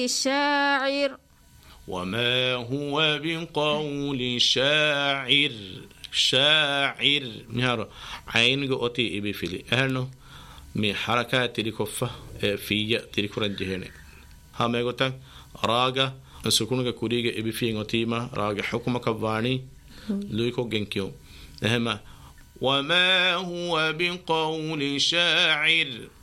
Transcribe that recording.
شاعر وما هو بقول شاعر شاعر مهارو عين قوتي إبي فيلي أهنو من حركات تلكفة في تلكرن جهنة هم يقولون راجع سكونك كوريجا إبي في غتيمة راجع حكمك باني لويكو جنكيو نهما وما هو بقول شاعر